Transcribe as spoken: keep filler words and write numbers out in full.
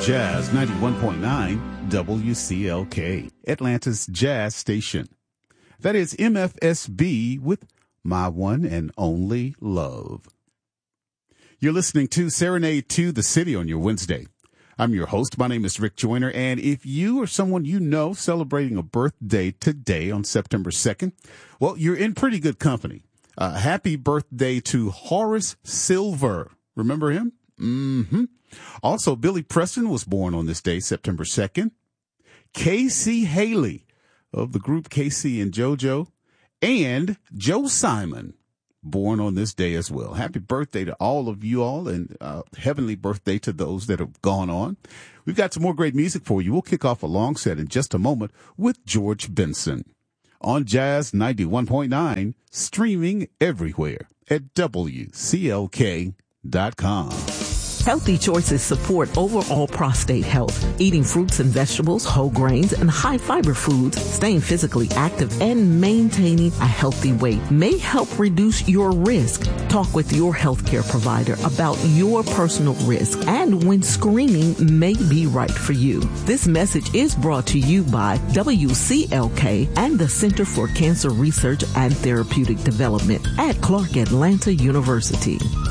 Jazz ninety-one point nine W C L K, Atlanta's jazz station. That is M F S B with My One and Only Love. You're listening to Serenade to the City on your Wednesday. I'm your host. My name is Rick Joyner, and if you or someone you know celebrating a birthday today on September second, well, you're in pretty good company. Uh, happy birthday to Horace Silver. Remember him? Mm-hmm. Also, Billy Preston was born on this day, September second. Casey Haley of the group Casey and JoJo, and Joe Simon, born on this day as well. Happy birthday to all of you all, and uh, heavenly birthday to those that have gone on. We've got some more great music for you. We'll kick off a long set in just a moment with George Benson on Jazz ninety-one point nine, streaming everywhere at W C L K dot com. Healthy choices support overall prostate health. Eating fruits and vegetables, whole grains, and high-fiber foods, staying physically active, and maintaining a healthy weight may help reduce your risk. Talk with your healthcare provider about your personal risk and when screening may be right for you. This message is brought to you by W C L K and the Center for Cancer Research and Therapeutic Development at Clark Atlanta University.